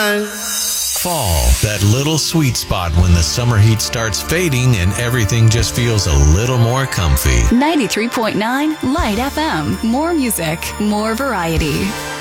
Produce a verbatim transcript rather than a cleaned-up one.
night. Fall, that little sweet spot when the summer heat starts fading and everything just feels a little more comfy. ninety-three point nine Light F M. More music, more variety.